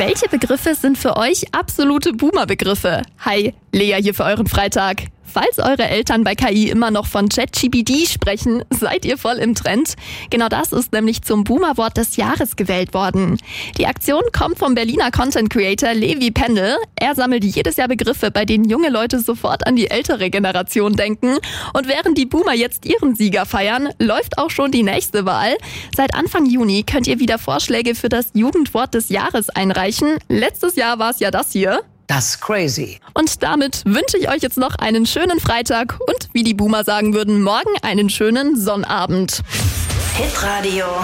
Welche Begriffe sind für euch absolute Boomer-Begriffe? Hi, Lea hier für euren Freitag. Falls eure Eltern bei KI immer noch von ChatGPT sprechen, seid ihr voll im Trend. Genau das ist nämlich zum Boomer-Wort des Jahres gewählt worden. Die Aktion kommt vom Berliner Content-Creator Levi Pendel. Er sammelt jedes Jahr Begriffe, bei denen junge Leute sofort an die ältere Generation denken. Und während die Boomer jetzt ihren Sieger feiern, läuft auch schon die nächste Wahl. Seit Anfang Juni könnt ihr wieder Vorschläge für das Jugendwort des Jahres einreichen. Letztes Jahr war es ja das hier. Das ist crazy. Und damit wünsche ich euch jetzt noch einen schönen Freitag und, wie die Boomer sagen würden, morgen einen schönen Sonnabend. Hitradio